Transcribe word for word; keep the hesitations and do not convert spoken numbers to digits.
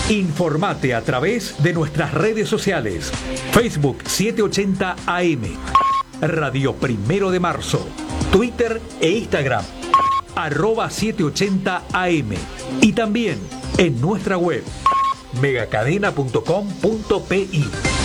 Informate a través de nuestras redes sociales. Facebook setecientos ochenta A M, Radio Primero de Marzo, Twitter e Instagram, arroba setecientos ochenta A M, y también en nuestra web megacadena punto com punto pi.